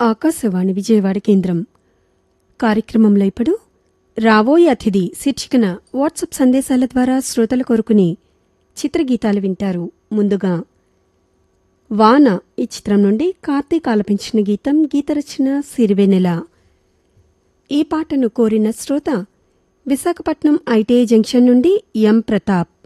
ఆకాశవాణి విజయవాడ కేంద్రం. కార్యక్రమంలో ఇప్పుడు రాబోయే అతిథి శీర్షికన వాట్సాప్ సందేశాల ద్వారా శ్రోతల కోరుకుని చిత్రగీతాలు వింటారు. ముందుగా వాన ఈ చిత్రం నుండి కార్తీక్ ఆలపించిన గీతం, గీతరచన సిరివెన్నెల. ఈ పాటను కోరిన శ్రోత విశాఖపట్నం ఐటీఐ జంక్షన్ నుండి ఎం ప్రతాప్.